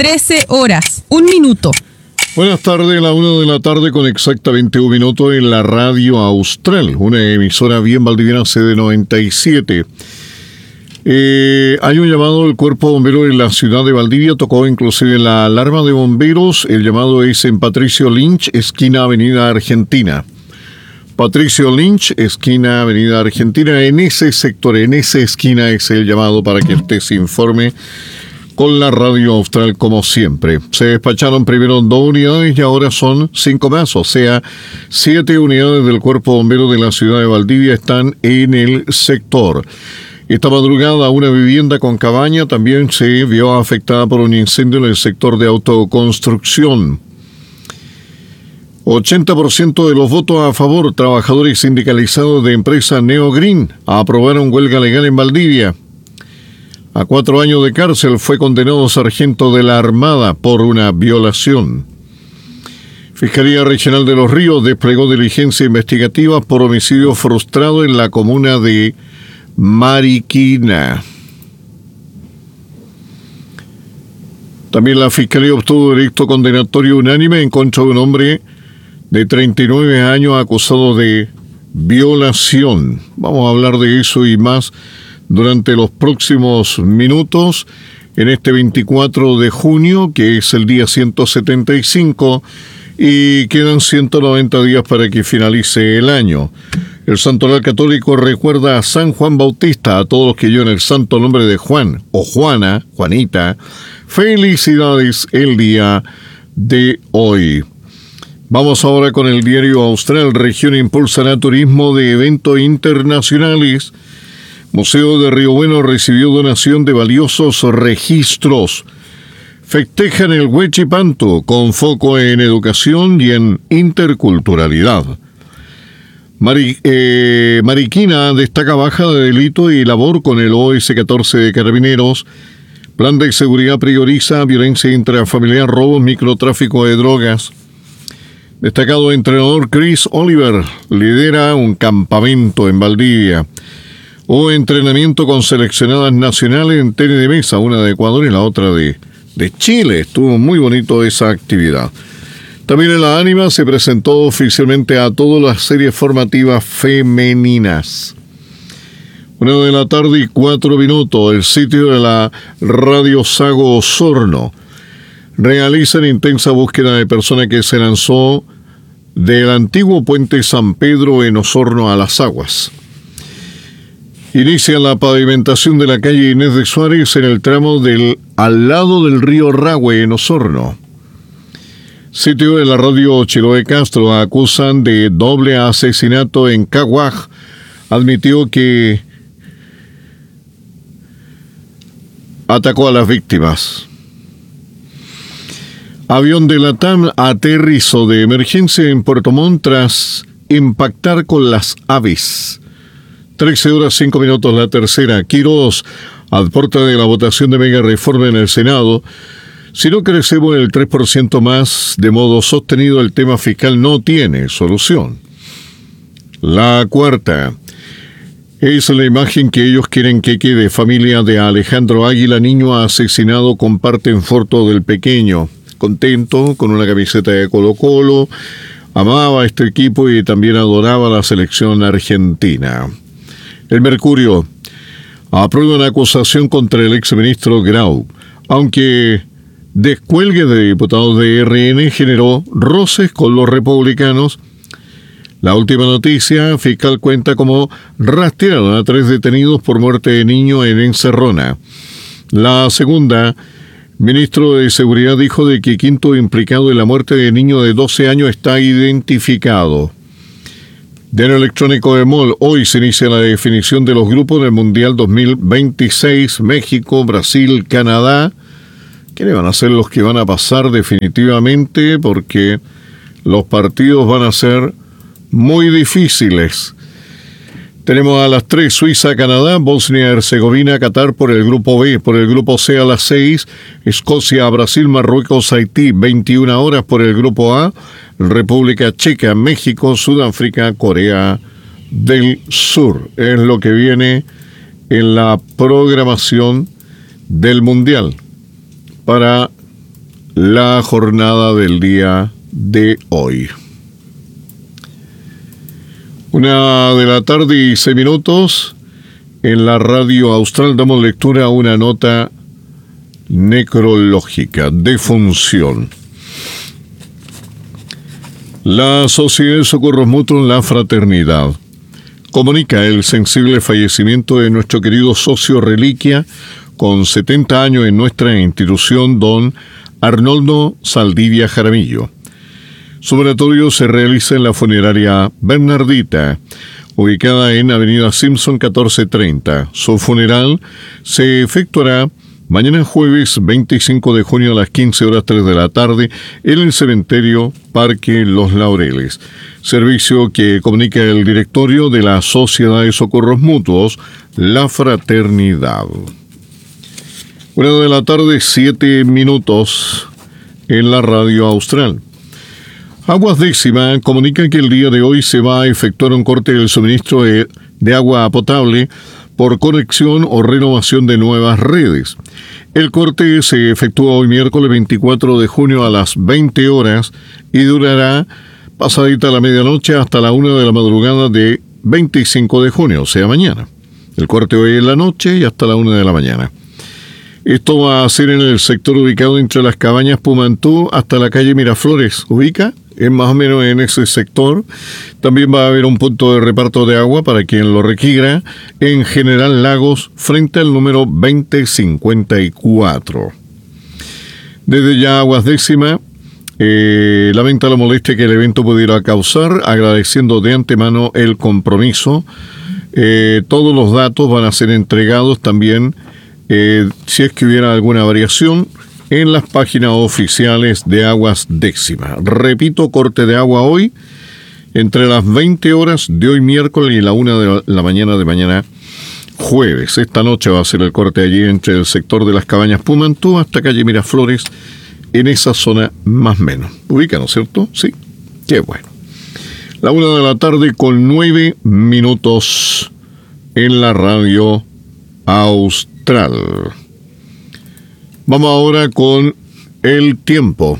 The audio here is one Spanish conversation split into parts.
13 horas, 1 minuto. Buenas tardes, la 1 de la tarde con exactamente 1 minuto en la Radio Austral, una emisora bien valdiviana CD97. Hay un llamado del Cuerpo Bombero en la ciudad de Valdivia, tocó inclusive la alarma de bomberos. El llamado es en Patricio Lynch, esquina Avenida Argentina. Patricio Lynch, esquina Avenida Argentina, en ese sector, en esa esquina es el llamado para que usted se informe con la Radio Austral como siempre. Se despacharon primero 2 unidades y ahora son 5 más, o sea, 7 unidades del Cuerpo Bombero de la ciudad de Valdivia están en el sector. Esta madrugada una vivienda con cabaña también se vio afectada por un incendio en el sector de autoconstrucción. 80% de los votos a favor. Trabajadores sindicalizados de empresa Neogreen aprobaron huelga legal en Valdivia. A 4 años de cárcel fue condenado sargento de la Armada por una violación. Fiscalía Regional de Los Ríos desplegó diligencia investigativa por homicidio frustrado en la comuna de Mariquina. También la Fiscalía obtuvo veredicto condenatorio unánime en contra de un hombre de 39 años acusado de violación. Vamos a hablar de eso y más durante los próximos minutos en este 24 de junio, que es el día 175, y quedan 190 días para que finalice el año. El Santoral Católico recuerda a San Juan Bautista, a todos los que llevan el santo nombre de Juan o Juana, Juanita. Felicidades el día de hoy. Vamos ahora con el diario Austral. Región impulsará turismo de eventos internacionales. Museo de Río Bueno recibió donación de valiosos registros. Festejan el Huechipanto con foco en educación y en interculturalidad. Mariquina destaca baja de delito y labor con el OS-14 de Carabineros. Plan de seguridad prioriza violencia intrafamiliar, robos, microtráfico de drogas. Destacado entrenador Chris Oliver lidera un campamento en Valdivia. Hubo entrenamiento con seleccionadas nacionales en tenis de mesa, una de Ecuador y la otra de Chile. Estuvo muy bonito esa actividad. También en la Ánima se presentó oficialmente a todas las series formativas femeninas. 1 de la tarde y 4 minutos. El sitio de la Radio Sago Osorno realizan intensa búsqueda de persona que se lanzó del antiguo puente San Pedro en Osorno a Las Aguas. Inicia la pavimentación de la calle Inés de Suárez en el tramo al lado del río Rahue en Osorno. Sitio de la radio Chiloé Castro acusan de doble asesinato en Caguaj. Admitió que atacó a las víctimas. Avión de LATAM aterrizó de emergencia en Puerto Montt tras impactar con las aves. 13 horas 5 minutos la tercera. Quirós aporta de la votación de mega reforma en el Senado. Si no crecemos el 3% más de modo sostenido, el tema fiscal no tiene solución. La cuarta es la imagen que ellos quieren que quede. Familia de Alejandro Águila, niño asesinado, comparten foto del pequeño. Contento, con una camiseta de Colo-Colo. Amaba este equipo y también adoraba la selección argentina. El Mercurio aprueba una acusación contra el exministro Grau, aunque descuelgue de diputados de RN generó roces con los republicanos. La última noticia, fiscal cuenta cómo rastrearon a 3 detenidos por muerte de niño en Encerrona. La segunda, ministro de Seguridad dijo de que quinto implicado en la muerte de niño de 12 años está identificado. Diario electrónico de MOL, hoy se inicia la definición de los grupos del Mundial 2026, México, Brasil, Canadá. ¿Quiénes van a ser los que van a pasar definitivamente? Porque los partidos van a ser muy difíciles. Tenemos a las 3 Suiza, Canadá, Bosnia, Herzegovina, Qatar por el grupo B. Por el grupo C a las 6, Escocia, Brasil, Marruecos, Haití, 21 horas por el grupo A, República Checa, México, Sudáfrica, Corea del Sur. Es lo que viene en la programación del Mundial para la jornada del día de hoy. 1:06 p.m. En la Radio Austral damos lectura a una nota necrológica, defunción. La Sociedad de Socorros Mutuos La Fraternidad comunica el sensible fallecimiento de nuestro querido socio reliquia con 70 años en nuestra institución, don Arnoldo Saldivia Jaramillo. Su velatorio se realiza en la funeraria Bernardita, ubicada en Avenida Simpson 1430. Su funeral se efectuará mañana jueves 25 de junio a las 15:03 p.m. en el cementerio Parque Los Laureles. Servicio que comunica el directorio de la Sociedad de Socorros Mutuos La Fraternidad. 1:07 p.m. en la Radio Austral. Aguas Décima comunica que el día de hoy se va a efectuar un corte del suministro de agua potable por conexión o renovación de nuevas redes. El corte se efectúa hoy miércoles 24 de junio a las 20 horas y durará pasadita la medianoche hasta la 1 de la madrugada de 25 de junio, o sea, mañana. El corte hoy en la noche y hasta la 1 de la mañana. Esto va a ser en el sector ubicado entre las Cabañas Pumantú hasta la calle Miraflores. ¿Ubica? Es más o menos en ese sector. También va a haber un punto de reparto de agua para quien lo requiera en General Lagos frente al número 2054. Desde ya Aguas Décima lamenta la molestia que el evento pudiera causar, agradeciendo de antemano el compromiso. Todos los datos van a ser entregados también, si es que hubiera alguna variación, en las páginas oficiales de Aguas Décima. Repito, corte de agua hoy, entre las 20 horas de hoy miércoles y la 1 de la mañana de mañana jueves. Esta noche va a ser el corte allí entre el sector de las Cabañas Pumantú hasta calle Miraflores, en esa zona más o menos. Ubica, ¿no es cierto? Sí. Qué bueno. La 1:09 p.m. en la Radio Austral. Vamos ahora con el tiempo.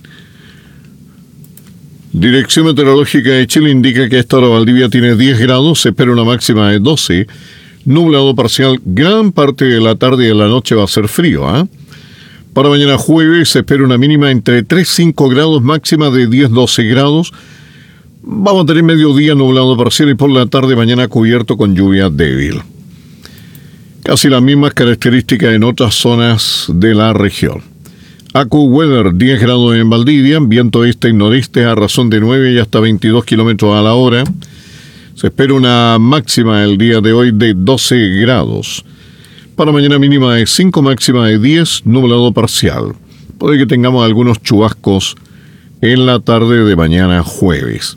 Dirección Meteorológica de Chile indica que a esta hora Valdivia tiene 10 grados, se espera una máxima de 12, nublado parcial, gran parte de la tarde y de la noche va a ser frío, Para mañana jueves se espera una mínima entre 3-5 grados, máxima de 10-12 grados. Vamos a tener mediodía nublado parcial y por la tarde mañana cubierto con lluvia débil. Casi las mismas características en otras zonas de la región. AccuWeather, 10 grados en Valdivia, viento este y noreste a razón de 9 y hasta 22 kilómetros a la hora. Se espera una máxima el día de hoy de 12 grados. Para mañana mínima de 5, máxima de 10, nublado parcial. Puede que tengamos algunos chubascos en la tarde de mañana jueves.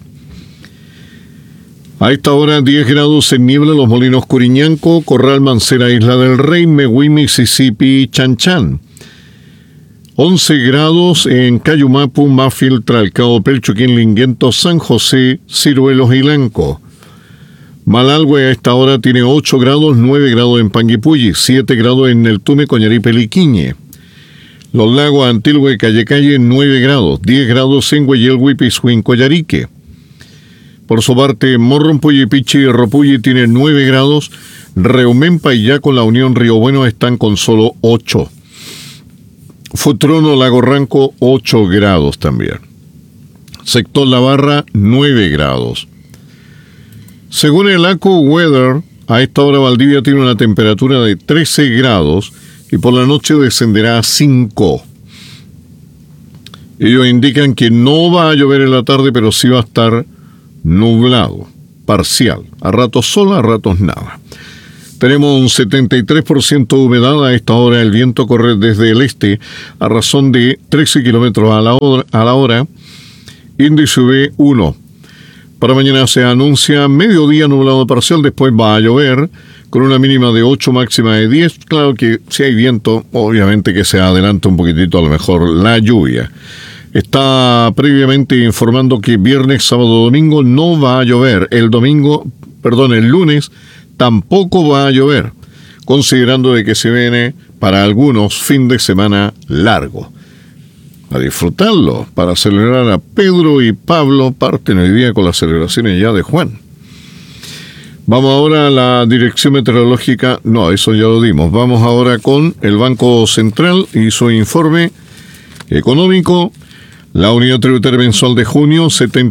A esta hora 10 grados en niebla Los Molinos Curiñanco, Corral Mancera, Isla del Rey, Megüí, Mississippi, Chanchan. 11 grados en Cayumapu, Mafil, Tralcao, Pelchuquín, Linguento, San José, Ciruelos y Lanco. Malalgüe a esta hora tiene 8 grados, 9 grados en Panguipulli, 7 grados en Neltume, Coñaripe, Peliquiñe. Los Lagos, Antilhue, Calle, 9 grados, 10 grados en Hueyelgüe, Piscuín, Coyarique. Por su parte, Morrompulli, Pichi y Ropulli tiene 9 grados, Reumempa y ya con la Unión Río Bueno están con solo 8. Futrono, Lago Ranco, 8 grados también. Sector La Barra, 9 grados. Según el AccuWeather, a esta hora Valdivia tiene una temperatura de 13 grados y por la noche descenderá a 5. Ellos indican que no va a llover en la tarde, pero sí va a estar nublado, parcial. A ratos sol, a ratos nada. Tenemos un 73% de humedad. A esta hora el viento corre desde el este a razón de 13 kilómetros a la hora. Índice UV 1. Para mañana se anuncia mediodía nublado parcial, después va a llover con una mínima de 8, máxima de 10. Claro que si hay viento, obviamente que se adelanta un poquitito a lo mejor la lluvia. Está previamente informando que viernes, sábado, domingo no va a llover. El lunes tampoco va a llover, considerando de que se viene para algunos fin de semana largo. a disfrutarlo. Para celebrar a Pedro y Pablo, parten hoy día con las celebraciones ya de Juan. Vamos ahora a la dirección meteorológica. No, eso ya lo dimos. Vamos ahora con el Banco Central y su informe económico. La unidad tributaria mensual de junio,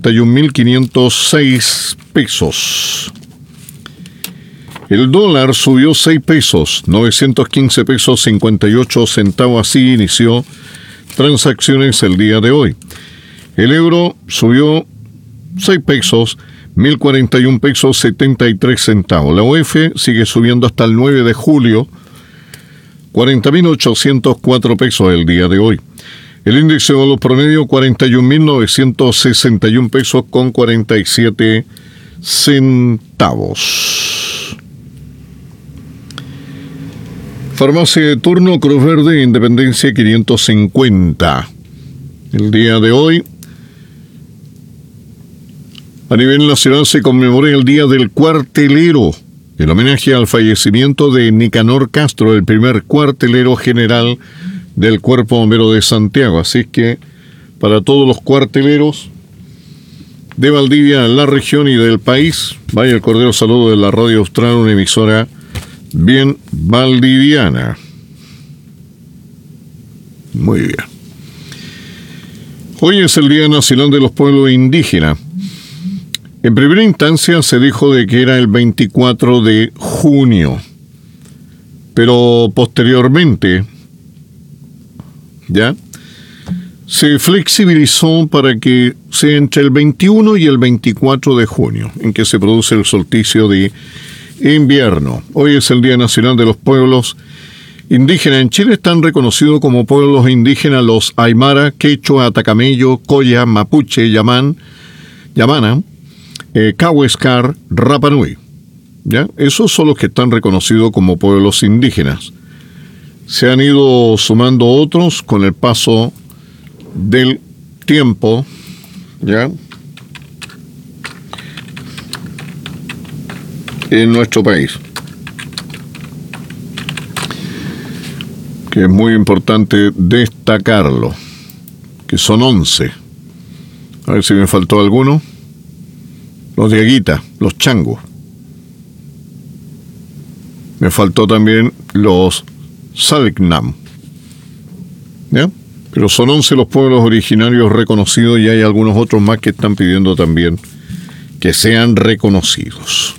71.506 pesos. El dólar subió 6 pesos, 915 pesos 58 centavos. Así inició transacciones el día de hoy. El euro subió 6 pesos, 1.041 pesos 73 centavos. La UF sigue subiendo hasta el 9 de julio, 40.804 pesos el día de hoy. El índice de valor promedio, 41.961 pesos con 47 centavos. Farmacia de turno, Cruz Verde, Independencia 550. El día de hoy, a nivel nacional, se conmemora el Día del Cuartelero, en homenaje al fallecimiento de Nicanor Castro, el primer cuartelero general del Cuerpo Bombero de Santiago. Así que para todos los cuarteleros de Valdivia, la región y del país, vaya el cordial saludo de la Radio Austral, una emisora bien valdiviana. Muy bien. Hoy es el Día Nacional de los Pueblos Indígenas. En primera instancia se dijo de que era el 24 de junio, pero posteriormente ya se flexibilizó para que sea entre el 21 y el 24 de junio, en que se produce el solsticio de invierno. Hoy es el Día Nacional de los Pueblos Indígenas. En Chile están reconocidos como pueblos indígenas los Aymara, Quechua, Atacameyo, Coya, Mapuche, Yamana, Cahuéscar, Rapa Nui. ¿Ya? Esos son los que están reconocidos como pueblos indígenas. Se han ido sumando otros con el paso del tiempo, ¿ya?, en nuestro país, que es muy importante destacarlo, que son 11. A ver si me faltó alguno. Los Dieguitas, los Changos. Me faltó también los Salknam. ¿Ya? Pero son 11 los pueblos originarios reconocidos y hay algunos otros más que están pidiendo también que sean reconocidos.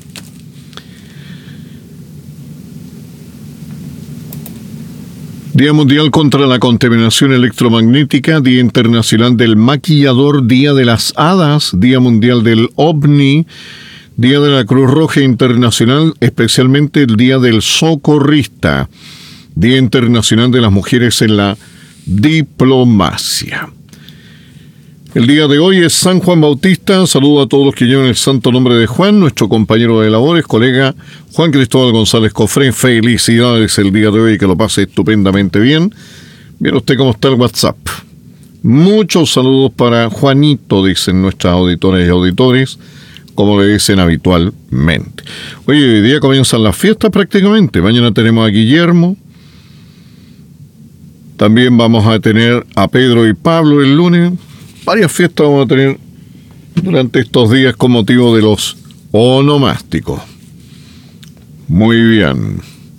Día Mundial contra la Contaminación Electromagnética, Día Internacional del Maquillador, Día de las Hadas, Día Mundial del OVNI, Día de la Cruz Roja Internacional, especialmente el Día del Socorrista, Día Internacional de las Mujeres en la Diplomacia. El día de hoy es San Juan Bautista. Saludo a todos los que llevan el santo nombre de Juan, nuestro compañero de labores, colega Juan Cristóbal González Cofré. Felicidades el día de hoy, que lo pase estupendamente bien. Mira usted cómo está el WhatsApp. Muchos saludos para Juanito, dicen nuestras auditoras y auditores, como le dicen habitualmente. Oye, hoy día comienzan las fiestas prácticamente. Mañana tenemos a Guillermo. También vamos a tener a Pedro y Pablo el lunes. Varias fiestas vamos a tener durante estos días con motivo de los onomásticos. Muy bien.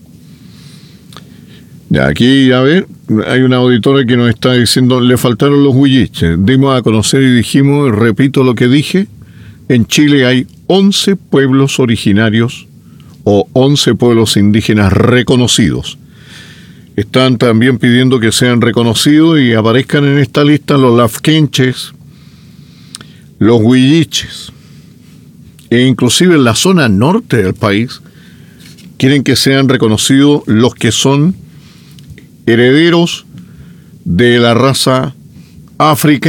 Ya, aquí, a ver, hay una auditora que nos está diciendo, le faltaron los huilliches. Dimos a conocer y dijimos, repito lo que dije, en Chile hay 11 pueblos originarios o 11 pueblos indígenas reconocidos. Están también pidiendo que sean reconocidos y aparezcan en esta lista los lafkenches, los huilliches, e inclusive en la zona norte del país quieren que sean reconocidos los que son herederos de la raza africana.